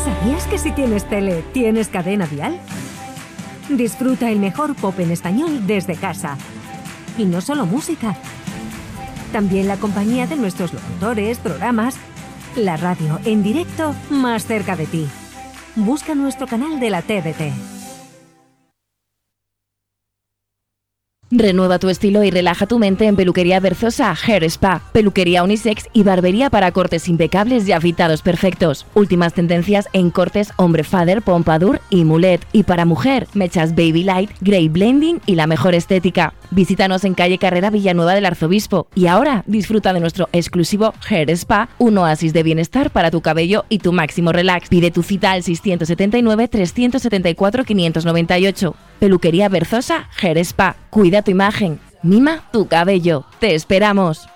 ¿Sabías que si tienes tele, tienes cadena dial? Disfruta el mejor pop en español desde casa. Y no solo música. También la compañía de nuestros locutores, programas, la radio en directo más cerca de ti. Busca nuestro canal de la TDT. Renueva tu estilo y relaja tu mente en Peluquería Berzosa Hair Spa, peluquería unisex y barbería para cortes impecables y afeitados perfectos. Últimas tendencias en cortes hombre father, pompadour y mulet. Y para mujer, mechas baby light, grey blending y la mejor estética. Visítanos en calle Carrera Villanueva del Arzobispo. Y ahora disfruta de nuestro exclusivo Hair Spa, un oasis de bienestar para tu cabello y tu máximo relax. Pide tu cita al 679 374 598. Peluquería Berzosa Hair Spa. Cuida tu imagen, mima tu cabello. ¡Te esperamos!